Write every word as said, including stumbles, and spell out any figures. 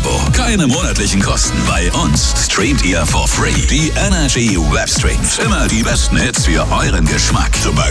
Abo. Keine monatlichen Kosten. Bei uns streamt ihr for free die Energy Webstreams. Immer die besten Hits für euren Geschmack. Zum Beispiel